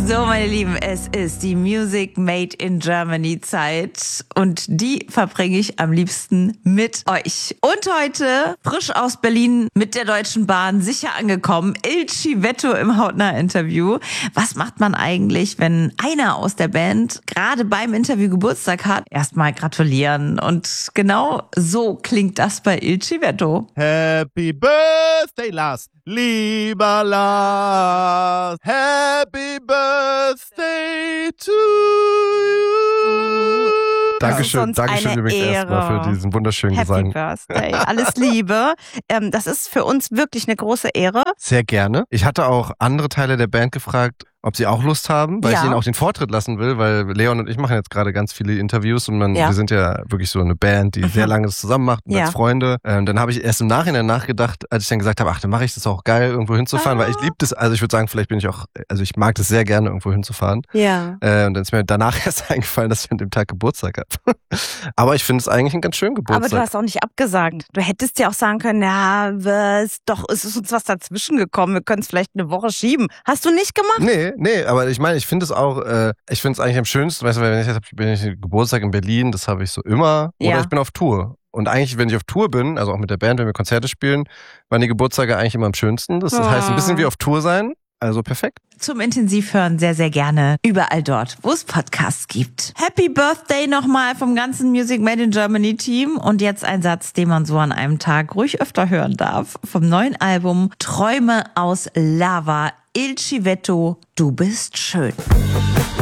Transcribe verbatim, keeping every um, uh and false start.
So, meine Lieben, es ist die Music Made in Germany Zeit und die verbringe ich am liebsten mit euch. Und heute frisch aus Berlin mit der Deutschen Bahn sicher angekommen, Il Civetto im Hautnah-Interview. Was macht man eigentlich, wenn einer aus der Band gerade beim Interview Geburtstag hat? Erstmal gratulieren und genau so klingt das bei Il Civetto. Happy Birthday, Lars, lieber Lars, Happy Birthday to you. Dankeschön, Dankeschön übrigens erstmal für diesen wunderschönen Happy Gesang. Birthday, alles Liebe. ähm, das ist für uns wirklich eine große Ehre. Sehr gerne. Ich hatte auch andere Teile der Band gefragt, ob sie auch Lust haben, weil Ja. ich ihnen auch den Vortritt lassen will, weil Leon und ich machen jetzt gerade ganz viele Interviews und man, Ja. wir sind ja wirklich so eine Band, die Mhm. sehr lange das zusammen macht und Ja. als Freunde. Ähm, dann habe ich erst im Nachhinein nachgedacht, als ich dann gesagt habe, ach, dann mache ich das auch geil, irgendwo hinzufahren, Ah. weil ich liebe das, also ich würde sagen, vielleicht bin ich auch, also ich mag das sehr gerne, irgendwo hinzufahren. Ja. Äh, und dann ist mir danach erst eingefallen, dass ich an dem Tag Geburtstag habe. Aber ich finde es eigentlich einen ganz schönen Geburtstag. Aber du hast auch nicht abgesagt. Du hättest ja auch sagen können, ja, was, doch, es ist uns was dazwischen gekommen, wir können es vielleicht eine Woche schieben. Hast du nicht gemacht? Nee, nee, aber ich meine, ich finde es auch, äh, ich finde es eigentlich am schönsten, weißt du, wenn ich jetzt hab, bin ich Geburtstag in Berlin, das habe ich so immer, oder Ja. ich bin auf Tour. Und eigentlich, wenn ich auf Tour bin, also auch mit der Band, wenn wir Konzerte spielen, waren die Geburtstage eigentlich immer am schönsten. Das Oh. heißt, ein bisschen wie auf Tour sein, also perfekt. Zum Intensivhören sehr, sehr gerne überall dort, wo es Podcasts gibt. Happy Birthday nochmal vom ganzen Music Made in Germany Team. Und jetzt ein Satz, den man so an einem Tag ruhig öfter hören darf. Vom neuen Album Träume aus Lava. Il Civetto, du bist schön.